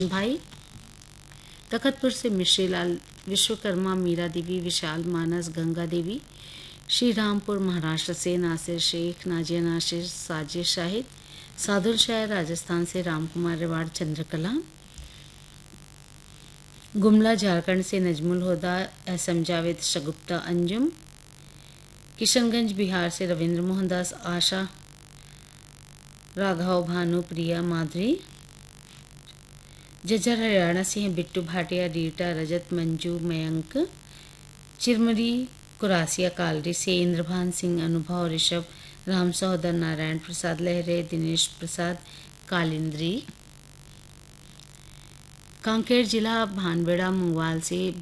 भाई। तखतपुर से मिश्रीलाल, विश्वकर्मा, मीरा देवी, विशाल मानस, गंगा देवी। श्री रामपुर महाराष्ट्र से नासिर शेख, नाजिया नासिर, साजिद शाहिद। सादुल शाह राजस्थान से राम कुमार रिवाड़, चंद्रकला। गुमला झारखंड से नजमुल हुदा, एसएम जावेद, शगुप्ता, अंजुम। किशनगंज बिहार से रविंद्र मोहन दास, आशा, राघव, भानु, प्रिया, माधुरी। जज्जर हरियाणा से हैं बिट्टू भाटिया, रीटा, रजत, मंजू, मयंक। चिरमरी कुरासिया कालरी से इंद्रभान सिंह, अनुभव, ऋषभ, राम सहोदर, नारायण प्रसाद लहरे, दिनेश प्रसाद, कालिंद्री। कांकेर जिला भानबेड़ा मुंगवाल से